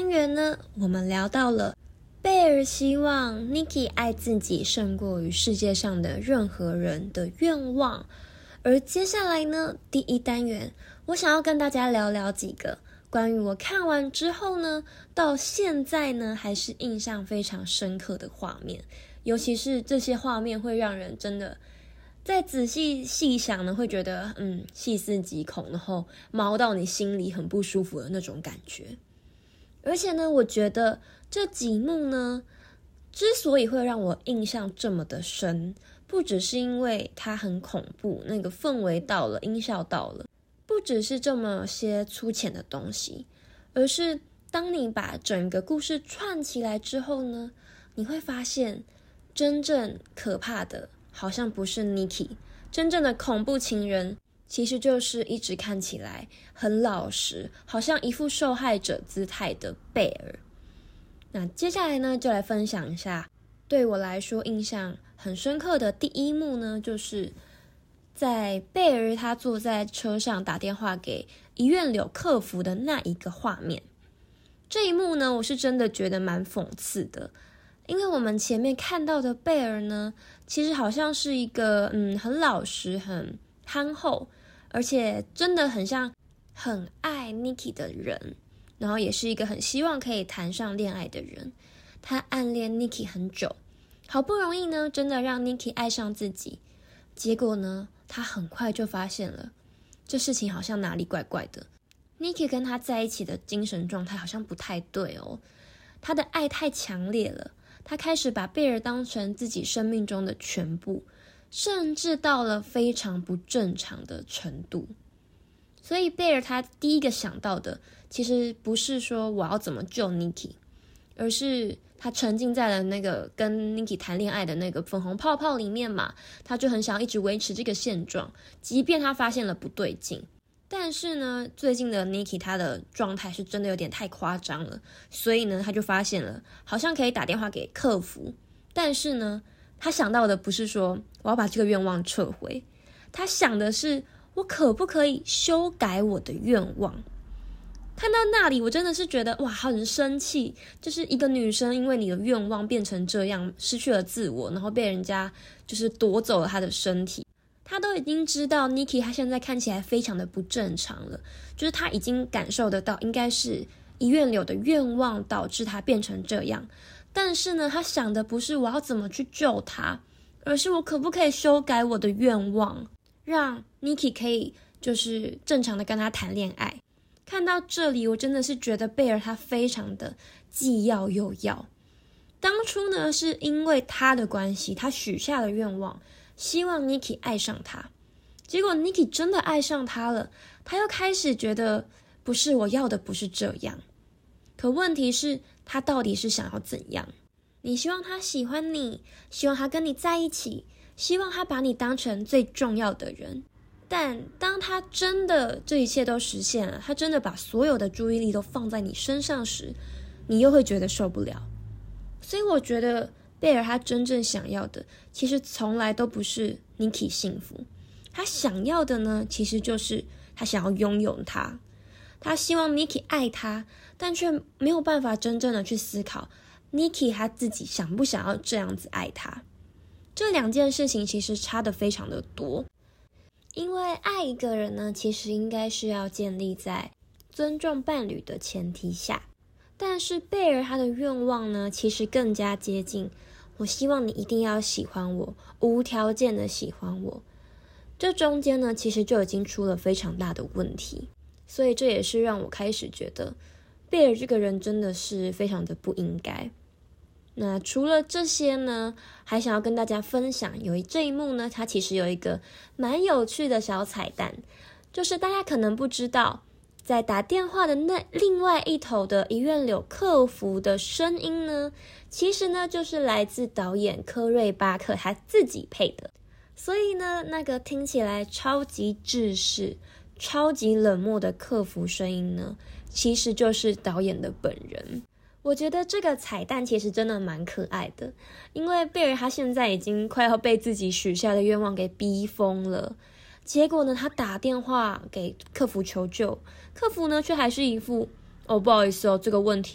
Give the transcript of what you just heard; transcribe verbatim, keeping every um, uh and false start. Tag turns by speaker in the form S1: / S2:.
S1: 元呢，我们聊到了贝尔希望 Nikki 爱自己胜过于世界上的任何人的愿望。而接下来呢，第一单元我想要跟大家聊聊几个关于我看完之后呢，到现在呢还是印象非常深刻的画面，尤其是这些画面会让人真的再仔细细想呢，会觉得嗯细思极恐，然后毛到你心里很不舒服的那种感觉。而且呢，我觉得这几幕呢，之所以会让我印象这么的深，不只是因为它很恐怖，那个氛围到了，音效到了，不只是这么些粗浅的东西，而是当你把整个故事串起来之后呢，你会发现真正可怕的好像不是 Nikki， 真正的恐怖情人其实就是一直看起来很老实，好像一副受害者姿态的贝尔。那接下来呢，就来分享一下对我来说印象很深刻的第一幕呢，就是在贝尔他坐在车上打电话给遗愿柳客服的那一个画面。这一幕呢，我是真的觉得蛮讽刺的，因为我们前面看到的贝尔呢，其实好像是一个嗯很老实、很憨厚，而且真的很像很爱 Nikki 的人，然后也是一个很希望可以谈上恋爱的人。他暗恋 Nikki 很久，好不容易呢，真的让 Nikki 爱上自己。结果呢，他很快就发现了，这事情好像哪里怪怪的。Nikki 跟他在一起的精神状态好像不太对哦，他的爱太强烈了，他开始把贝尔当成自己生命中的全部，甚至到了非常不正常的程度。所以贝尔他第一个想到的，其实不是说我要怎么救 Nikki， 而是他沉浸在了那个跟 Nikki 谈恋爱的那个粉红泡泡里面嘛，他就很想要一直维持这个现状，即便他发现了不对劲。但是呢，最近的 Nikki 他的状态是真的有点太夸张了，所以呢，他就发现了好像可以打电话给客服。但是呢，他想到的不是说我要把这个愿望撤回，他想的是我可不可以修改我的愿望。看到那里我真的是觉得哇很生气，就是一个女生因为你的愿望变成这样，失去了自我，然后被人家就是夺走了她的身体。她都已经知道 Nikki 她现在看起来非常的不正常了，就是她已经感受得到应该是遗愿柳的愿望导致她变成这样。但是呢，她想的不是我要怎么去救她，而是我可不可以修改我的愿望，让 Nikki 可以就是正常的跟她谈恋爱。看到这里，我真的是觉得贝尔他非常的既要又要。当初呢，是因为他的关系，他许下了愿望，希望 Nikki 爱上他。结果 Nikki 真的爱上他了，他又开始觉得不是，我要的不是这样。可问题是，他到底是想要怎样？你希望他喜欢你，希望他跟你在一起，希望他把你当成最重要的人。但当他真的这一切都实现了，他真的把所有的注意力都放在你身上时，你又会觉得受不了。所以我觉得贝尔他真正想要的其实从来都不是 Nikki 幸福，他想要的呢，其实就是他想要拥有他。他希望 Nikki 爱他，但却没有办法真正的去思考 Nikki 他自己想不想要这样子爱他。这两件事情其实差得非常的多。因为爱一个人呢，其实应该是要建立在尊重伴侣的前提下，但是贝尔他的愿望呢，其实更加接近我希望你一定要喜欢我，无条件的喜欢我。这中间呢，其实就已经出了非常大的问题，所以这也是让我开始觉得贝尔这个人真的是非常的不应该。那除了这些呢，还想要跟大家分享，有一这一幕呢，它其实有一个蛮有趣的小彩蛋，就是大家可能不知道，在打电话的那另外一头的遗愿柳客服的声音呢，其实呢就是来自导演科瑞巴克他自己配的。所以呢，那个听起来超级制式、超级冷漠的客服声音呢，其实就是导演的本人。我觉得这个彩蛋其实真的蛮可爱的，因为贝尔他现在已经快要被自己许下的愿望给逼疯了，结果呢，他打电话给客服求救，客服呢却还是一副哦不好意思哦，这个问题